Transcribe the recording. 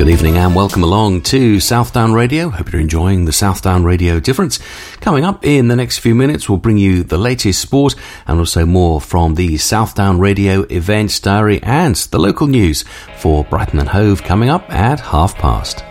Good evening and welcome along to Southdown Radio. Hope you're enjoying the Southdown Radio Difference. Coming up in the next few minutes, we'll bring you the latest sport and also more from the Southdown Radio events diary and the local news for Brighton and Hove coming up at past.